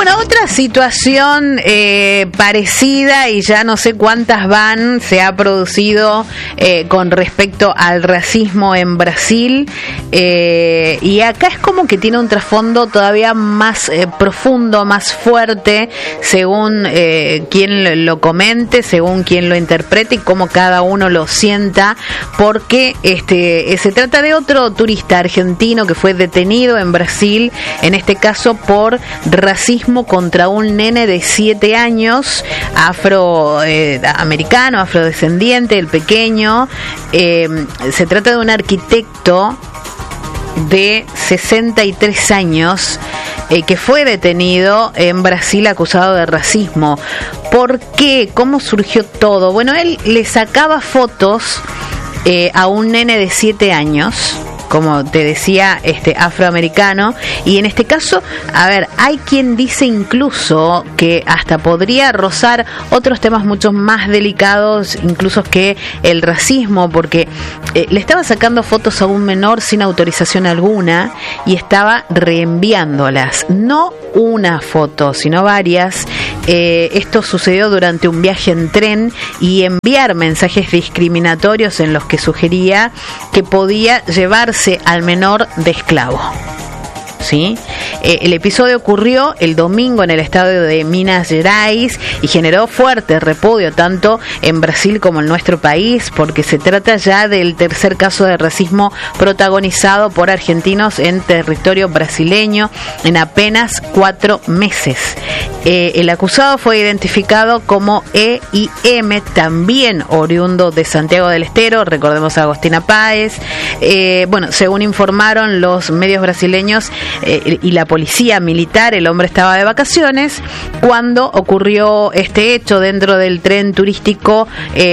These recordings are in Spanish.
Bueno, otra situación parecida, y ya no sé cuántas van, se ha producido con respecto al racismo en Brasil, y acá es como que tiene un trasfondo todavía más profundo, más fuerte, según quien lo comente, según quien lo interprete y cómo cada uno lo sienta, porque se trata de otro turista argentino que fue detenido en Brasil, en este caso por racismo contra un nene de 7 años, afroamericano, afrodescendiente, el pequeño. Se trata de un arquitecto de 63 años que fue detenido en Brasil acusado de racismo. ¿Por qué? ¿Cómo surgió todo? Bueno, él le sacaba fotos a un nene de 7 años, como te decía, afroamericano, y en este caso, a ver, hay quien dice incluso que hasta podría rozar otros temas mucho más delicados, incluso que el racismo, porque le estaba sacando fotos a un menor sin autorización alguna y estaba reenviándolas, no una foto, sino varias. Esto sucedió durante un viaje en tren, y enviar mensajes discriminatorios en los que sugería que podía llevarse al menor de esclavo. ¿Sí? El episodio ocurrió el domingo en el estado de Minas Gerais y generó fuerte repudio tanto en Brasil como en nuestro país, porque se trata ya del tercer caso de racismo protagonizado por argentinos en territorio brasileño en apenas 4 meses. El acusado fue identificado como E.I.M., también oriundo de Santiago del Estero, recordemos a Agostina Páez. Bueno, según informaron los medios brasileños y la policía militar, el hombre estaba de vacaciones cuando ocurrió este hecho dentro del tren turístico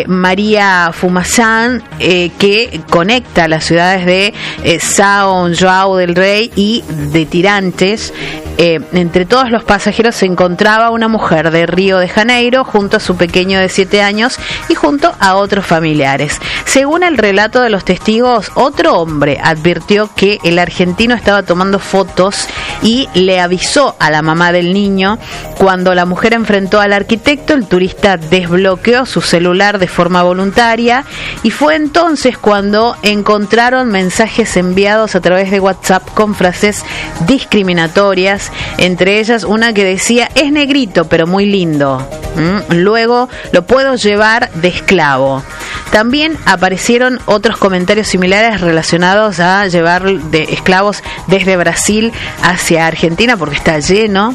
Maria Fumaçã, que conecta las ciudades de São João del Rei y de Tirantes. Entre todos los pasajeros se encontraba una mujer de Río de Janeiro junto a su pequeño de 7 años y junto a otros familiares. Según el relato de los testigos, otro hombre advirtió que el argentino estaba tomando fotos y le avisó a la mamá del niño. Cuando la mujer enfrentó al arquitecto, el turista desbloqueó su celular de forma voluntaria, y fue entonces cuando encontraron mensajes enviados a través de WhatsApp con frases discriminatorias, entre ellas una que decía: es negrito pero muy lindo. Luego, lo puedo llevar de esclavo. También aparecieron otros comentarios similares relacionados a llevar de esclavos desde Brasil hacia Argentina, porque está lleno.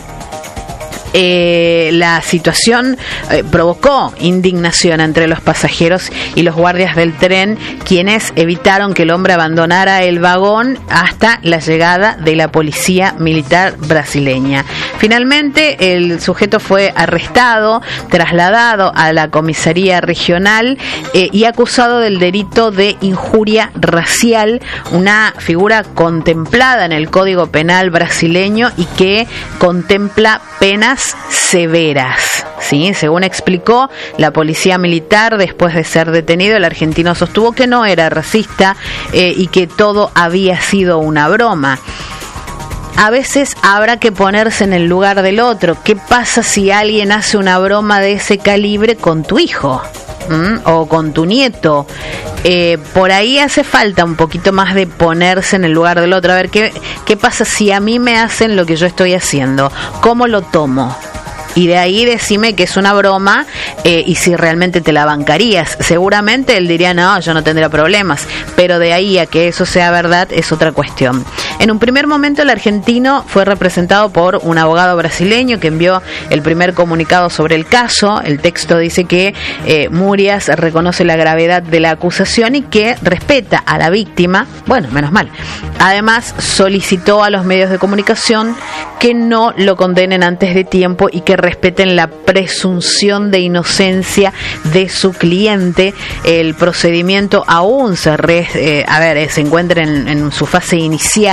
La situación provocó indignación entre los pasajeros y los guardias del tren, quienes evitaron que el hombre abandonara el vagón hasta la llegada de la policía militar brasileña. Finalmente, el sujeto fue arrestado, trasladado a la comisaría regional y acusado del delito de injuria racial, una figura contemplada en el Código Penal brasileño y que contempla penas severas. ¿Sí? Según explicó la policía militar, después de ser detenido, el argentino sostuvo que no era racista y que todo había sido una broma. A veces habrá que ponerse en el lugar del otro. ¿Qué pasa si alguien hace una broma de ese calibre con tu hijo? O con tu nieto? Por ahí hace falta un poquito más de ponerse en el lugar del otro. A ver, ¿qué pasa si a mí me hacen lo que yo estoy haciendo? ¿Cómo lo tomo? Y de ahí decime que es una broma y si realmente te la bancarías. Seguramente él diría: no, yo no tendría problemas. Pero de ahí a que eso sea verdad es otra cuestión. En un primer momento, el argentino fue representado por un abogado brasileño que envió el primer comunicado sobre el caso. El texto dice que Murias reconoce la gravedad de la acusación y que respeta a la víctima. Bueno, menos mal. Además, solicitó a los medios de comunicación que no lo condenen antes de tiempo y que respeten la presunción de inocencia de su cliente. El procedimiento aún se encuentra en su fase inicial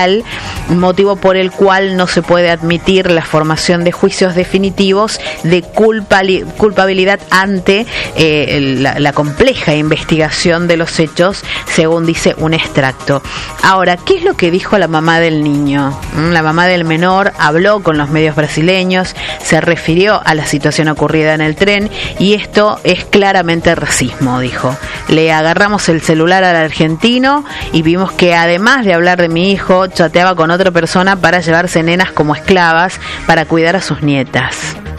penal, motivo por el cual no se puede admitir la formación de juicios definitivos de culpabilidad ante la compleja investigación de los hechos, según dice un extracto. Ahora, ¿qué es lo que dijo la mamá del niño? La mamá del menor habló con los medios brasileños, se refirió a la situación ocurrida en el tren, y esto es claramente racismo, dijo. Le agarramos el celular al argentino y vimos que además de hablar de mi hijo, chateaba con otra persona para llevarse nenas como esclavas para cuidar a sus nietas.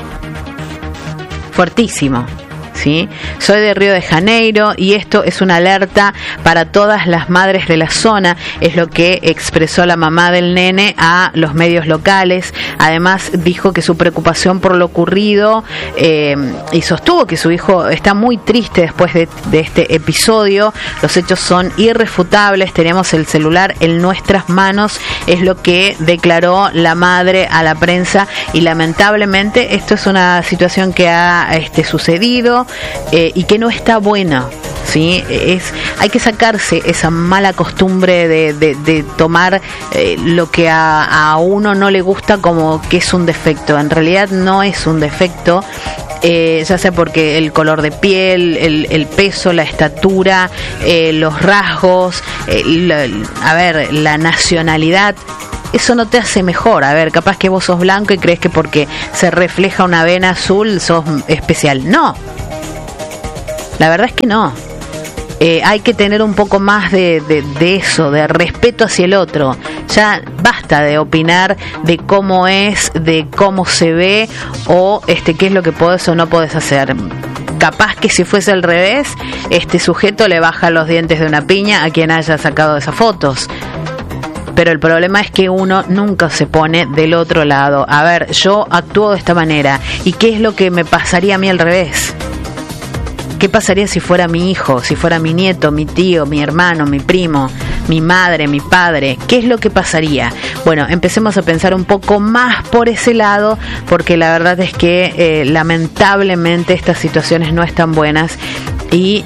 Fuertísimo. ¿Sí? Soy de Río de Janeiro y esto es una alerta para todas las madres de la zona, es lo que expresó la mamá del nene a los medios locales. Además dijo que su preocupación por lo ocurrido y sostuvo que su hijo está muy triste después de este episodio. Los hechos son irrefutables, tenemos el celular en nuestras manos, es lo que declaró la madre a la prensa, y lamentablemente esto es una situación que ha sucedido y que no está buena, ¿sí? Hay que sacarse esa mala costumbre de tomar lo que a uno no le gusta como que es un defecto. En realidad no es un defecto, ya sea porque el color de piel, el peso, la estatura, los rasgos, la nacionalidad. Eso no te hace mejor. A ver, capaz que vos sos blanco y crees que porque se refleja una vena azul sos especial. No. La verdad es que no. Hay que tener un poco más de eso, de respeto hacia el otro. Ya basta de opinar de cómo es, de cómo se ve, o qué es lo que podés o no podés hacer. Capaz que si fuese al revés, este sujeto le baja los dientes de una piña a quien haya sacado esas fotos. Pero el problema es que uno nunca se pone del otro lado. A ver, yo actúo de esta manera, ¿y qué es lo que me pasaría a mí al revés? ¿Qué pasaría si fuera mi hijo, si fuera mi nieto, mi tío, mi hermano, mi primo, mi madre, mi padre? ¿Qué es lo que pasaría? Bueno, empecemos a pensar un poco más por ese lado, porque la verdad es que lamentablemente estas situaciones no están buenas y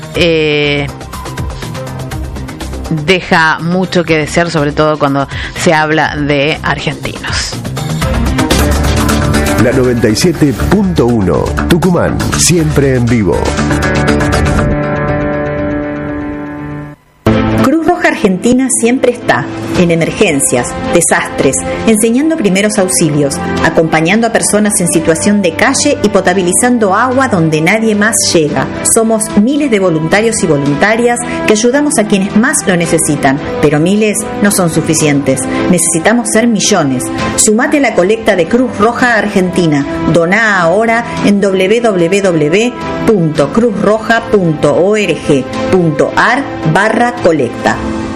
deja mucho que desear, sobre todo cuando se habla de argentinos. La 97.1 Tucumán, siempre en vivo. Cruz Roja Argentina siempre está en emergencias, desastres, enseñando primeros auxilios, acompañando a personas en situación de calle y potabilizando agua donde nadie más llega. Somos miles de voluntarios y voluntarias que ayudamos a quienes más lo necesitan, pero miles no son suficientes. Necesitamos ser millones. Sumate a la colecta de Cruz Roja Argentina. Doná ahora en www.cruzroja.org.ar/colecta.